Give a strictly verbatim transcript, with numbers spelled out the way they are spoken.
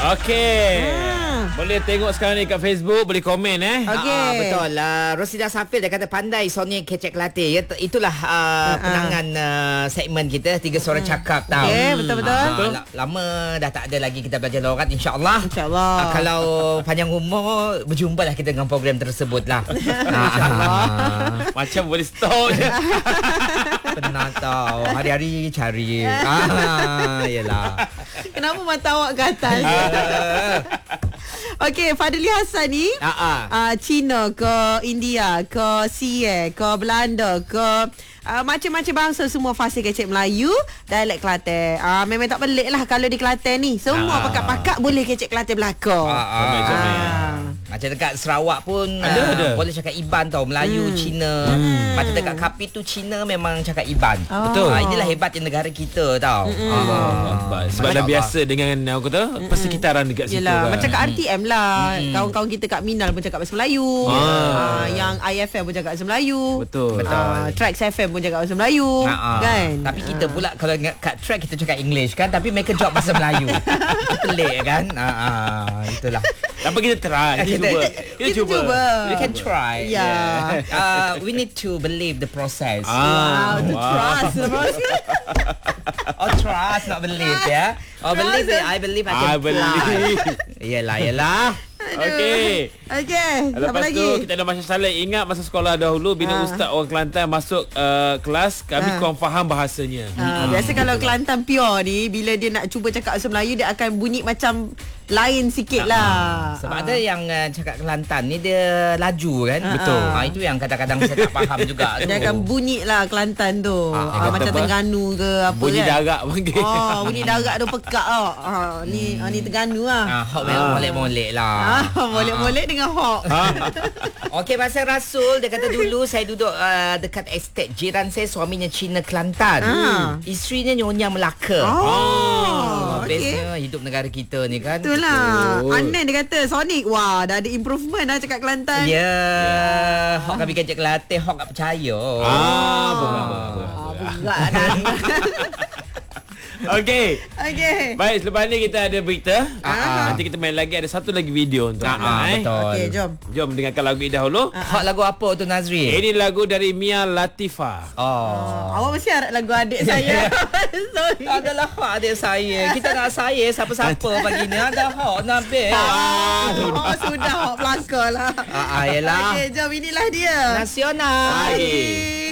Okey. Hmm. Boleh tengok sekarang ni kat Facebook, boleh komen eh. Okey. Ah, betul. Uh, Rosida Safil dia kata pandai Sony kecek latih. Ya, itulah uh, penangan uh, segmen kita Tiga Suara Cakap tau. Okey, betul-betul. Ah, la- lama dah tak ada lagi kita belajar lorat, insya-Allah. InsyaAllah. Uh, kalau panjang umur berjumpalah kita dengan program tersebut lah. InsyaAllah. Macam boleh stop je. Pernah tahu hari-hari cari. Ah, yelah. Kenapa mata awak ke atas? Okey, Fadli Hassan ni Ah, ah. uh, Cina ke India ke Sie ke Belanda ke uh, macam-macam bangsa semua fasih kecek Melayu, dialek Kelantan. Uh, memang tak pelik lah kalau di Kelantan ni. Semua Ah. pakat-pakat boleh kecek Kelantan belakang. Ah, ah. Comel-comel. Ah. Macam dekat Sarawak pun Ada, uh, ada. boleh cakap Iban tau, Melayu, hmm. Cina. Hmm. Macam dekat Kapit tu Cina memang cakap Iban. Oh. Betul. Ah, inilah hebatnya negara kita tau. Hmm. Ah. Sebab dah Masya biasa dengan aku kata persekitaran dekat situ Yelah, kan. macam kat R T M lah. Hmm. Kawan-kawan kita kat Minal pun cakap bahasa Melayu. Ah. Ah, yang I F M pun cakap bahasa Melayu. Betul. Betul. Ah, Trax F M pun cakap bahasa Melayu. Ah, ah. Kan? Tapi kita pula kalau ingat kat track kita cakap English kan, tapi mereka jawab bahasa Melayu. Itu pelik kan? Ah, ah, itulah. Apa kita try? Kita Kita- cuba. kita cuba. We can try. Yeah. Uh, we need to believe the process. Ah, Wow, to trust. Oh, trust, not believe ya. Oh, Trust, believe it. eh? I believe I I can believe. fly. Yelah, yelah. Okey. Okey. Apa Lepas lagi? tu kita ada Masya Saleh. Ingat masa sekolah dahulu bila Ah. ustaz orang Kelantan masuk uh, kelas, kami Ah. kurang faham bahasanya. Uh, biasa kalau Kelantan pure ni, bila dia nak cuba cakap bahasa Melayu, dia akan bunyi macam lain sikit lah. Sebab Ah. ada yang uh, cakap Kelantan ni dia laju kan. Betul. Ah, itu yang kadang-kadang saya tak faham juga tu. Dia akan bunyi lah Kelantan tu. Ah, Ah, dia kata macam apa? Terengganu ke apa Bunyi kan. darak panggil. Oh, bunyi darat tu pekak tau. Ah, ni ah, ni Terengganu lah. Ah, hok molek-molek lah. Ah, molek-molek dengan hok. Okey, pasal Rasul dia kata dulu saya duduk uh, dekat estate jiran saya, suaminya Cina Kelantan. Ah. Isterinya Nyonya Melaka. Oh, okey. Bestnya hidup negara kita ni kan. Itulah. Betul. Anan dia kata Sonic, wah dah ada improvement dah cakap Kelantan. Ya, yeah. Hok kami kecek Kelantan, hok tak percaya. Ah, berat, berat, berat, Ah, berat. berat dah. Okey. Okey. Baik, selepas ni kita ada berita. Ah. Nanti kita main lagi, ada satu lagi video untuk Ah, anda, ah, eh. betul. Okey, jom. Jom dengarkan lagu ini dahulu. Hok lagu apa tu Nazri? Ini lagu dari Mia Latifah. Oh. Awak mesti harap lagu adik saya. Sorry. Adalah hak adik saya. Kita nak saya siapa-siapa pagi ni. Ada hak Nabil. Ah, oh, sudah awak pelakar lah. Ah, ah, yelah. Okey, jom inilah dia. Nasional. Baik.